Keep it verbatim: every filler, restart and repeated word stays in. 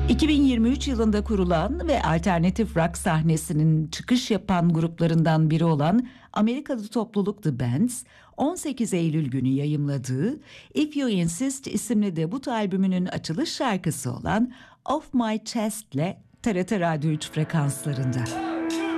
iki bin yirmi üç yılında kurulan ve alternatif rock sahnesinin çıkış yapan gruplarından biri olan Amerikalı topluluk The Bends, on sekiz Eylül günü yayımladığı If You Insist isimli debut albümünün açılış şarkısı olan Off My Chest ile T R T Radyo üç frekanslarında.